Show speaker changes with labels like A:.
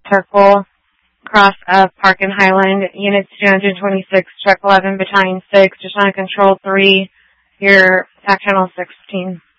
A: Circle, cross of Park and Highland, Units 226, Truck 11, Battalion 6, just on Control 3, your Back Channel 16.